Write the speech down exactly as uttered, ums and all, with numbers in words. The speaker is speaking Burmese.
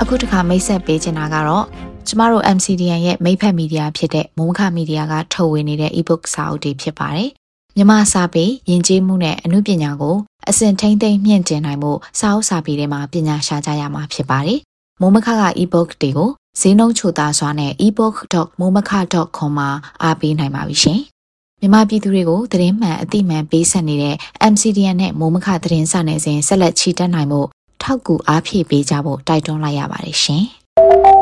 အခုတစ်ခါမိတ်ဆက်ပေးချင်တာကတော့ကျမတို့ M C D N ရဲ့မိတ်ဖက်မီဒီယာဖြစ်တဲ့မိုးမခမီဒီယာကထုတ်ဝေနေတဲ့ e-book စာအုပ်တွေဖြစ်ပါတယ်။မြန်မာစာပေယဉ်ကျေးမှုနဲ့အမှုပညာကိုအစဉ်ထိန်းသိမ်းမြင့်တင်နိုင်မှုစာအုပ်စာပေတွေမှာပညာရှာကြရမှာဖြစ်ပါတယ်။မိုးမခက e-book တွေကိုဈေးနှုန်းချိုသာစွာနဲ့ e book dot momaka dot com မှာအားပေးနိုင်ပါပြီရှင်။မြန်မာပြည်သူတွေကိုသတင်းမှန်အသိမှန်ပေးဆက်နေတဲ့ M C D N နဲ့မိုးမခသတင်းစာနယ်စဉ်ဆက်လက်ချီတက်နိုင်မှုထောက်ကူအားဖြည့်ပေးကြဖို့တိုက်တွန်းလိုက်ရပါတယ်ရှင်။